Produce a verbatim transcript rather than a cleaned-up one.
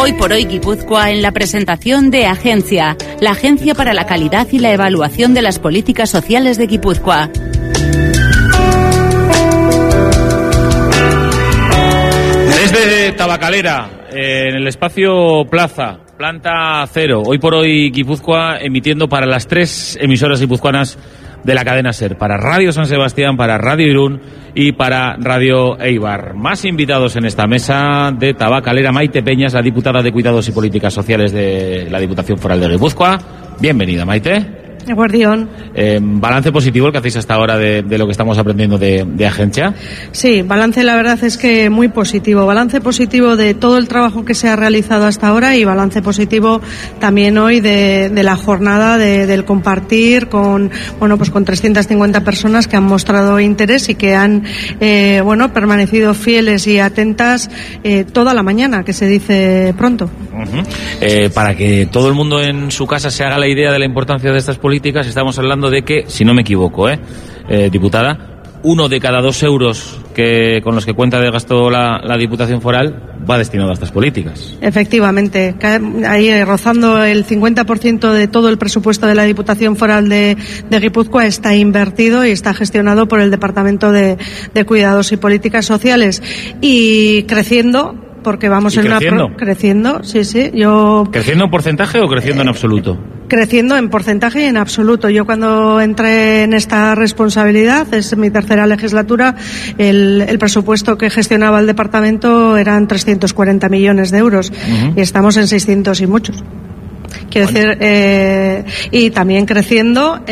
Hoy por hoy Guipúzcoa en la presentación de Agencia, la agencia para la calidad y la evaluación de las políticas sociales de Guipúzcoa. Desde Tabacalera, en el espacio Plaza, planta cero, hoy por hoy Guipúzcoa emitiendo para las tres emisoras guipuzcoanas de la cadena SER, para Radio San Sebastián, para Radio Irún y para Radio Eibar. Más invitados en esta mesa de Tabacalera, Maite Peñas, la diputada de Cuidados y Políticas Sociales de la Diputación Foral de Guipúzcoa. Bienvenida, Maite. Guardión. Eh, ¿Balance positivo el que hacéis hasta ahora de, de lo que estamos aprendiendo de, de Agencia? Sí, balance la verdad es que muy positivo. Balance positivo de todo el trabajo que se ha realizado hasta ahora y balance positivo también hoy de, de la jornada de, del compartir con, bueno, pues con trescientas cincuenta personas que han mostrado interés y que han, eh, bueno, permanecido fieles y atentas eh, toda la mañana, que se dice pronto. Uh-huh. Eh, para que todo el mundo en su casa se haga la idea de la importancia de estas políticas, estamos hablando de que, si no me equivoco, eh, eh diputada, uno de cada dos euros que con los que cuenta de gasto la, la Diputación Foral va destinado a estas políticas. Efectivamente, ahí rozando el cincuenta por ciento de todo el presupuesto de la Diputación Foral de, de Guipúzcoa está invertido y está gestionado por el Departamento de, de Cuidados y Políticas Sociales y creciendo. Porque vamos en creciendo? una pro- creciendo, sí, sí. Yo ¿Creciendo en porcentaje o creciendo en absoluto? Creciendo en porcentaje y en absoluto. Yo cuando entré en esta responsabilidad, es mi tercera legislatura, el, el presupuesto que gestionaba el departamento eran trescientos cuarenta millones de euros uh-huh. y estamos en seiscientos y muchos. Quiero bueno. decir, eh, y también creciendo.